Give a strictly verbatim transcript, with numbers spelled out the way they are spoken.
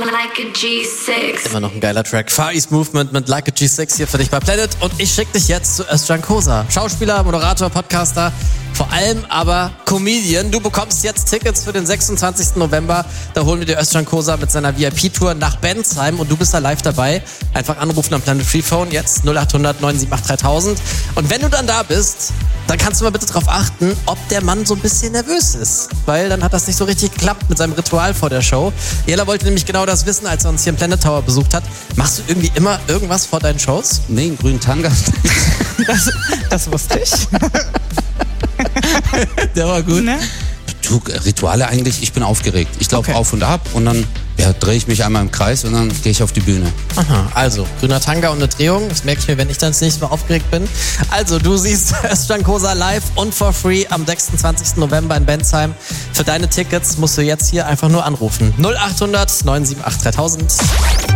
like a G six. Immer noch ein geiler Track. Far East Movement mit Like a G six hier für dich bei Planet. Und ich schick dich jetzt zu Özcan Kosa. Schauspieler, Moderator, Podcaster, vor allem aber Comedian. Du bekommst jetzt Tickets für den sechsundzwanzigsten November. Da holen wir dir Özcan Kosa mit seiner V I P-Tour nach Bensheim und du bist da live dabei. Einfach anrufen am Planet Freephone jetzt null acht hundert neun sieben acht dreitausend. Und wenn du dann da bist, dann kannst du mal bitte darauf achten, ob der Mann so ein bisschen nervös ist. Weil dann hat das nicht so richtig geklappt mit seinem Ritual vor der Show. Jella wollte nämlich genau das wissen, als er uns hier im Planet Tower besucht hat. Machst du irgendwie immer irgendwas vor deinen Shows? Nee, einen grünen Tanga. Das, das wusste ich. Der war gut. Ne? Du, Rituale eigentlich, ich bin aufgeregt. Ich laufe Okay. auf und ab und dann ja, drehe ich mich einmal im Kreis und dann gehe ich auf die Bühne. Aha, also grüner Tanga und eine Drehung. Das merke ich mir, wenn ich dann das nächste Mal aufgeregt bin. Also du siehst Özcan Kosa live und for free am sechsundzwanzigsten November in Bensheim. Für deine Tickets musst du jetzt hier einfach nur anrufen. null acht hundert neun sieben acht dreitausend.